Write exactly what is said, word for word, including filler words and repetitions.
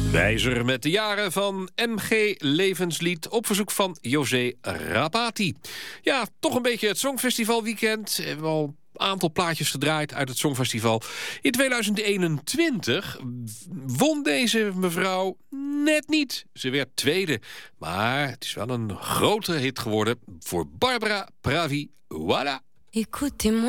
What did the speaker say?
Wijzer met de jaren van M G Levenslied op verzoek van José Rapati. Ja, toch een beetje het Songfestivalweekend. We hebben al een aantal plaatjes gedraaid uit het Songfestival. In tweeduizend eenentwintig won deze mevrouw net niet. Ze werd tweede. Maar het is wel een grote hit geworden voor Barbara Pravi. Voilà. Écoutez-moi.